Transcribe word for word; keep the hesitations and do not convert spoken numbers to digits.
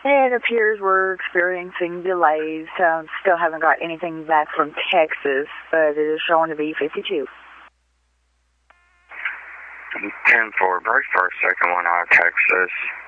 It appears we're experiencing delays. Um, still haven't got anything back from Texas, but it is showing to be fifty-two. ten four, break for a second one out of Texas.